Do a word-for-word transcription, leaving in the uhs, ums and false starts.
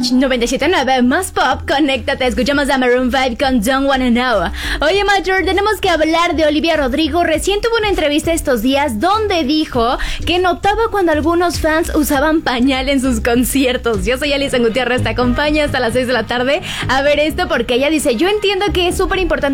noventa y siete punto nueve más pop, conéctate, escuchamos a Maroon cinco con Don't Wanna Know. Oye, Mayor, tenemos que hablar de Olivia Rodrigo. Recién tuvo una entrevista estos días donde dijo que notaba cuando algunos fans usaban pañal en sus conciertos. Yo soy Alison Gutiérrez, te acompaña hasta las seis de la tarde a ver esto porque ella dice, yo entiendo que es súper importante